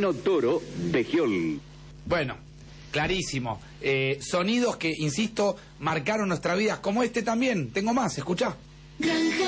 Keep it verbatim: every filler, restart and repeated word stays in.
Camino Toro de Giol. Bueno, clarísimo. Eh, sonidos que, insisto, marcaron nuestras vidas, como este también. Tengo más, escuchá. Granja